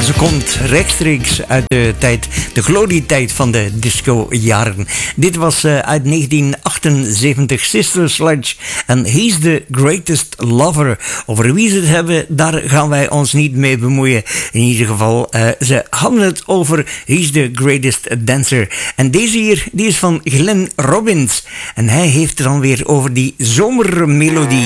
Ze komt rechtstreeks uit de glorietijd van de disco-jaren. Dit was uit 1978, Sister Sledge en He's the Greatest Lover. Over wie ze het hebben, daar gaan wij ons niet mee bemoeien. In ieder geval, ze hadden het over He's the Greatest Dancer. En deze hier, die is van Glenn Robbins. En hij heeft het dan weer over die zomermelodie.